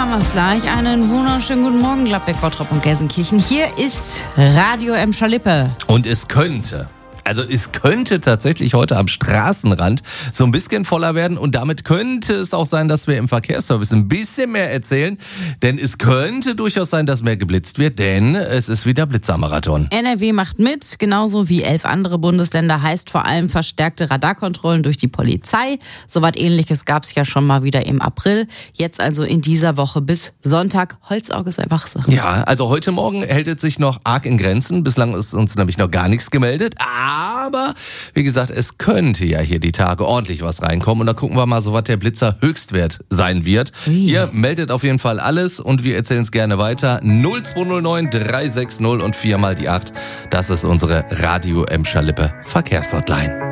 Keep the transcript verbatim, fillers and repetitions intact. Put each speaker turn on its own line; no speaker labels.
haben wir es gleich. Einen wunderschönen guten Morgen, Gladbeck, Bottrop und Gelsenkirchen. Hier ist Radio Emscher-Lippe.
Und es könnte... Also es könnte tatsächlich heute am Straßenrand so ein bisschen voller werden und damit könnte es auch sein, dass wir im Verkehrsservice ein bisschen mehr erzählen, denn es könnte durchaus sein, dass mehr geblitzt wird, denn es ist wieder Blitzermarathon.
N R W macht mit, genauso wie elf andere Bundesländer, heißt vor allem verstärkte Radarkontrollen durch die Polizei. So was Ähnliches gab es ja schon mal wieder im April. Jetzt also in dieser Woche bis Sonntag. Holzauge sei wachse.
Ja, also heute Morgen hält es sich noch arg in Grenzen. Bislang ist uns nämlich noch gar nichts gemeldet. Aber, wie gesagt, es könnte ja hier die Tage ordentlich was reinkommen. Und da gucken wir mal, so was der Blitzer Höchstwert sein wird. Ui. Ihr meldet auf jeden Fall alles und wir erzählen es gerne weiter. null zwei null neun drei sechs null und viermal die acht. Das ist unsere Radio Emscher-Lippe Verkehrshotline.